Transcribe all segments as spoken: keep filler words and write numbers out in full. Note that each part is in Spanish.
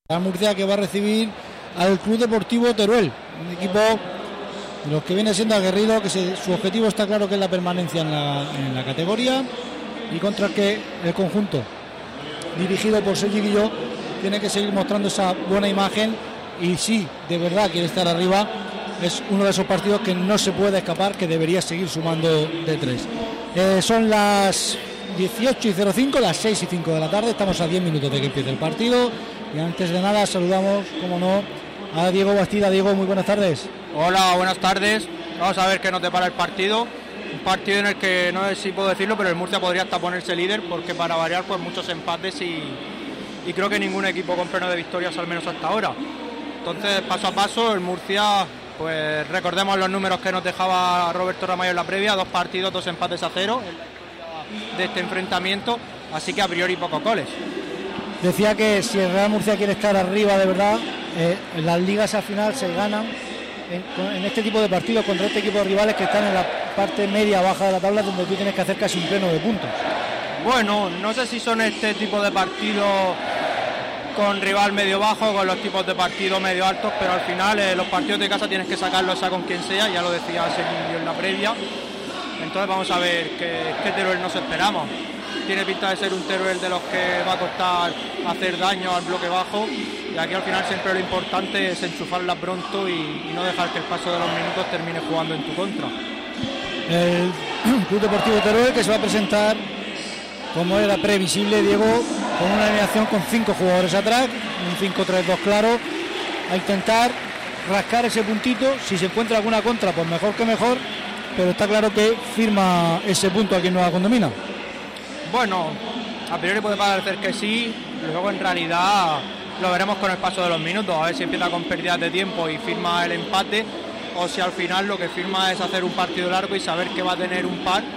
La Murcia, que va a recibir al Club Deportivo Teruel, un equipo de los que viene siendo aguerrido, que se, su objetivo está claro que es la permanencia en la, en la categoría, y contra el que el conjunto dirigido por Sergi Guilló tiene que seguir mostrando esa buena imagen, y si de verdad quiere estar arriba, es uno de esos partidos que no se puede escapar, que debería seguir sumando de tres. Eh, son las dieciocho y cero cinco, las seis y cinco de la tarde, estamos a diez minutos de que empiece el partido. Y antes de nada saludamos, como no, a Diego Bastida. Diego, muy buenas tardes. Hola, buenas tardes. Vamos a ver qué nos depara el partido. Un partido en el que, no sé si puedo decirlo, pero el Murcia podría hasta ponerse líder, porque para variar pues muchos empates y, y creo que ningún equipo con pleno de victorias, al menos hasta ahora. Entonces, paso a paso, el Murcia, pues recordemos los números que nos dejaba Roberto Ramallo en la previa: dos partidos, dos empates a cero de este enfrentamiento, así que a priori pocos goles. Decía que si el Real Murcia quiere estar arriba de verdad, eh, las ligas al final se ganan en, en este tipo de partidos contra este equipo de rivales que están en la parte media baja de la tabla, donde tú tienes que hacer casi un pleno de puntos. Bueno, no sé si son este tipo de partidos con rival medio bajo, con los tipos de partidos medio altos, pero al final eh, los partidos de casa tienes que sacarlos a con quien sea, ya lo decía Sergio en la previa. Entonces vamos a ver qué, qué Teruel nos esperamos. Tiene pinta de ser un Teruel de los que va a costar hacer daño al bloque bajo, y aquí al final siempre lo importante es enchufarla pronto y, y no dejar que el paso de los minutos termine jugando en tu contra. El Club Deportivo Teruel, que se va a presentar, como era previsible, Diego, con una alineación con cinco jugadores atrás, un cinco tres dos claro, a intentar rascar ese puntito. Si se encuentra alguna contra, pues mejor que mejor, pero está claro que firma ese punto aquí en Nueva Condomina. Bueno, a priori puede parecer que sí, luego en realidad lo veremos con el paso de los minutos, a ver si empieza con pérdidas de tiempo y firma el empate, o si al final lo que firma es hacer un partido largo y saber que va a tener un par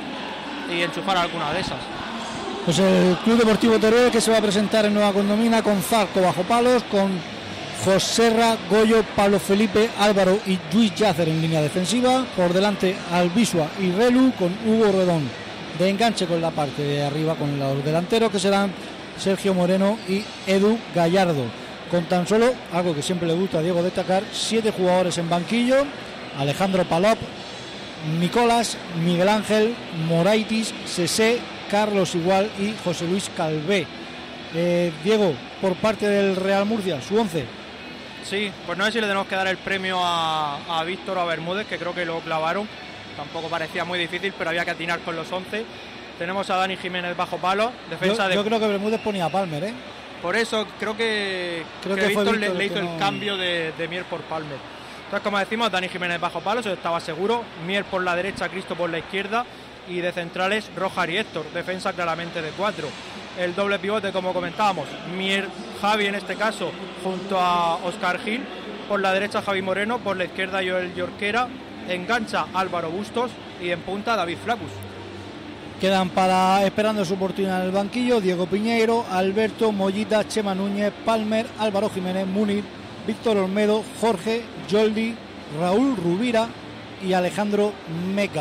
y enchufar alguna de esas. Pues el Club Deportivo Teruel, que se va a presentar en Nueva Condomina con Zarco bajo palos, con Joserra, Goyo, Pablo Felipe, Álvaro y Luis Yacer en línea defensiva, por delante Albisua y Relu, con Hugo Redón de enganche con la parte de arriba, con los delanteros que serán Sergio Moreno y Edu Gallardo, con tan solo, algo que siempre le gusta a Diego destacar, siete jugadores en banquillo: Alejandro Palop, Nicolás, Miguel Ángel, Moraitis, Sesé, Carlos Igual y José Luis Calvé. eh, Diego, por parte del Real Murcia, su once. Sí, pues no sé si le tenemos que dar el premio a, a Víctor o a Bermúdez, que creo que lo clavaron. Tampoco parecía muy difícil, pero había que atinar con los once. Tenemos a Dani Jiménez bajo palo, defensa yo, de... yo creo que Bermúdez ponía a Palmer, ¿eh? Por eso creo que, creo que, que Víctor, Víctor le, le hizo no... el cambio de, de Mier por Palmer. Entonces, como decimos, Dani Jiménez bajo palo, eso estaba seguro. Mier por la derecha, Cristo por la izquierda, y de centrales Rojar y Héctor, defensa claramente de cuatro. El doble pivote, como comentábamos, Mier, Javi en este caso, junto a Óscar Gil. Por la derecha Javi Moreno, por la izquierda Joel Yorquera, engancha Álvaro Bustos y en punta David Flacus. Quedan para esperando su oportunidad en el banquillo Diego Piñeiro, Alberto, Mollita, Chema Núñez, Palmer, Álvaro Jiménez, Munir, Víctor Olmedo, Jorge, Joldi, Raúl Rubira y Alejandro Meca.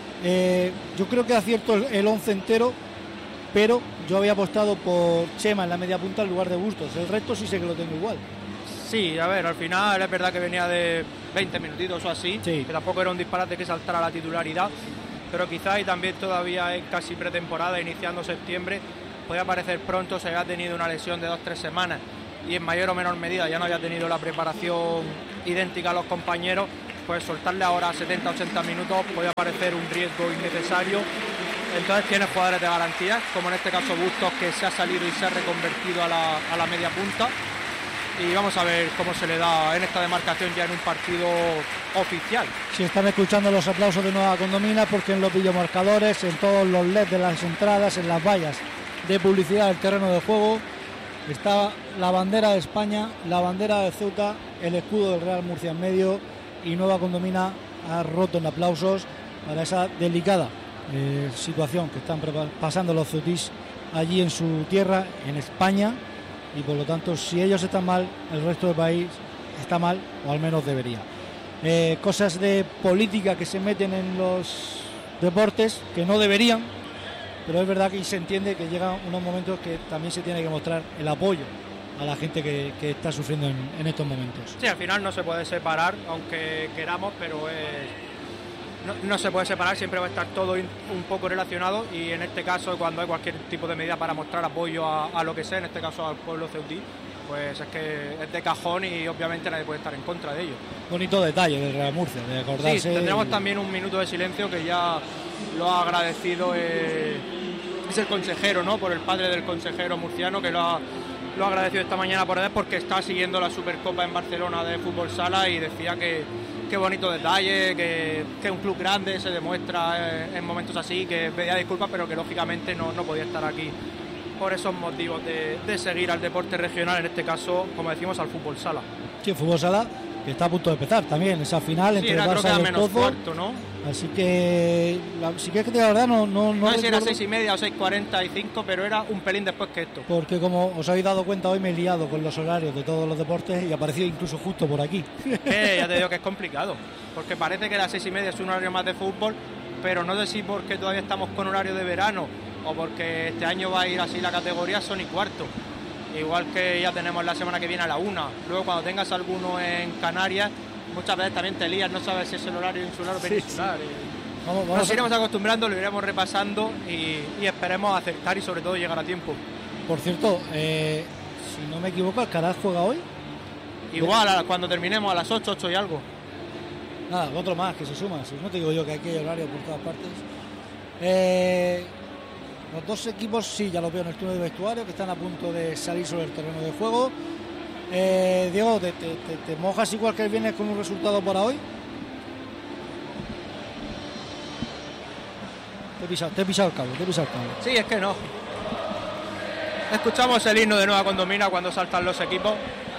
Eh, yo creo que acierto el, el once entero, pero yo había apostado por Chema en la media punta en lugar de Bustos. El resto sí sé que lo tengo igual. Sí, a ver, al final es verdad que venía de veinte minutitos o así, sí, que tampoco era un disparate que saltara la titularidad, pero quizá, y también todavía es casi pretemporada, iniciando septiembre, podía parecer pronto, se había tenido una lesión de dos o tres semanas y en mayor o menor medida ya no había tenido la preparación idéntica a los compañeros, pues soltarle ahora setenta a ochenta minutos podía parecer un riesgo innecesario. Entonces tiene jugadores de garantía, como en este caso Bustos, que se ha salido y se ha reconvertido a la, a la media punta. Y vamos a ver cómo se le da en esta demarcación ya en un partido oficial. Si están escuchando los aplausos de Nueva Condomina, porque en los videomarcadores, en todos los L E D de las entradas, en las vallas de publicidad del terreno de juego, está la bandera de España, la bandera de Ceuta, el escudo del Real Murcia en medio, y Nueva Condomina ha roto en aplausos para esa delicada eh, situación que están pasando los ceutís allí en su tierra, en España. Y por lo tanto, si ellos están mal, el resto del país está mal, o al menos debería. Eh, cosas de política que se meten en los deportes, que no deberían, pero es verdad que se entiende que llegan unos momentos que también se tiene que mostrar el apoyo a la gente que, que está sufriendo en, en estos momentos. Sí, al final no se puede separar, aunque queramos, pero es, no, no se puede separar, siempre va a estar todo in, un poco relacionado, y en este caso, cuando hay cualquier tipo de medida para mostrar apoyo a, a lo que sea, en este caso al pueblo ceutí, pues es que es de cajón y obviamente nadie puede estar en contra de ello. Bonito detalle del Real Murcia, de acordarse. Sí, tendremos y... también un minuto de silencio que ya lo ha agradecido, eh, es el consejero, ¿no? Por el padre del consejero murciano, que lo ha, lo ha agradecido esta mañana por él, porque está siguiendo la Supercopa en Barcelona de fútbol sala, y decía que qué bonito detalle, que, que un club grande se demuestra en, en momentos así, que pedía disculpas, pero que lógicamente no, no podía estar aquí por esos motivos de, de seguir al deporte regional, en este caso, como decimos, al fútbol sala. Sí, el fútbol sala, que está a punto de empezar también, esa final sí, entre era, el Barça y el menos Pozo. Cuarto, ¿no? Así que, la, si quieres que te diga la verdad, no... No, no, no sé si era seis y media o seis cuarenta y cinco, pero era un pelín después que esto. Porque como os habéis dado cuenta, hoy me he liado con los horarios de todos los deportes y apareció incluso justo por aquí. Eh, ya te digo que es complicado, porque parece que las seis y media es un horario más de fútbol, pero no sé si porque todavía estamos con horario de verano o porque este año va a ir así la categoría, son y cuarto. Igual que ya tenemos la semana que viene a la una. Luego cuando tengas alguno en Canarias, muchas veces también te lías, no sabes si es el horario insular o peninsular. Sí, sí. Vamos, vamos Nos iremos a... acostumbrando, lo iremos repasando y, y esperemos acertar y sobre todo llegar a tiempo. Por cierto, eh, si no me equivoco, ¿Alcaraz juega hoy? Igual, a, cuando terminemos a las ocho, ocho y algo. Nada, otro más que se suma. Si no te digo yo que aquí hay horario por todas partes. Eh... Los dos equipos, sí, ya los veo en el túnel de vestuario, que están a punto de salir sobre el terreno de juego. Eh, Diego, ¿te, te, te, ¿te mojas igual que el viernes con un resultado para hoy? Te he pisado, te he pisado el cable, te he pisado el cable. Sí, es que no. Escuchamos el himno de Nueva Condomina cuando saltan los equipos.